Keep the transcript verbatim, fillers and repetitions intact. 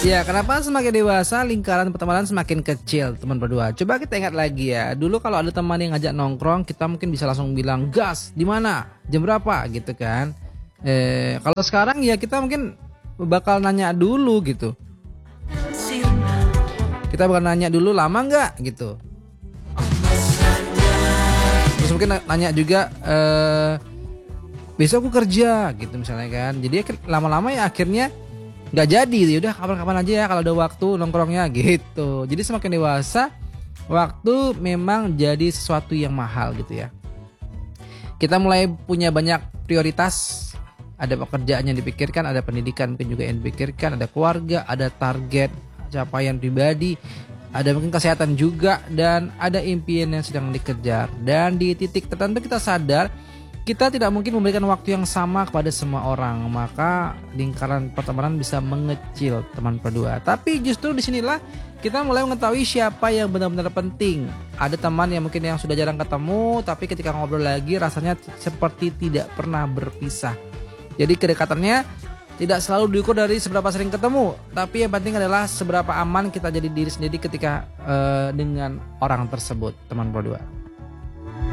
Ya, kenapa semakin dewasa lingkaran pertemanan semakin kecil, teman berdua? Coba kita ingat lagi ya. Dulu kalau ada teman yang ngajak nongkrong, kita mungkin bisa langsung bilang, "Gas, di mana? Jam berapa?" gitu kan. Eh, kalau sekarang ya kita mungkin bakal nanya dulu gitu. Kita bakal nanya dulu, lama nggak gitu. Terus mungkin nanya juga, eh, besok aku kerja gitu misalnya kan. Jadi ya lama-lama ya akhirnya nggak jadi, ya udah kapan-kapan aja ya kalau ada waktu nongkrongnya gitu. Jadi semakin dewasa, waktu memang jadi sesuatu yang mahal gitu ya. Kita mulai punya banyak prioritas, ada pekerjaan yang dipikirkan, ada pendidikan mungkin juga yang dipikirkan, ada keluarga, ada target capaian pribadi, ada mungkin kesehatan juga, dan ada impian yang sedang dikejar. Dan di titik tertentu kita sadar kita tidak mungkin memberikan waktu yang sama kepada semua orang, maka lingkaran pertemanan bisa mengecil, teman berdua. Tapi justru disinilah kita mulai mengetahui siapa yang benar-benar penting. Ada teman yang mungkin yang sudah jarang ketemu, tapi ketika ngobrol lagi rasanya seperti tidak pernah berpisah. Jadi kedekatannya tidak selalu diukur dari seberapa sering ketemu, tapi yang penting adalah seberapa aman kita jadi diri sendiri ketika uh, dengan orang tersebut, teman berdua.